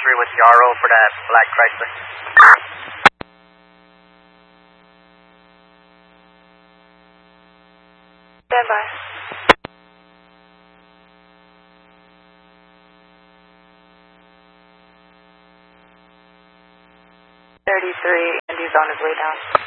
with Yarrow for that black Chrysler. Stand by. Indy's on his way down.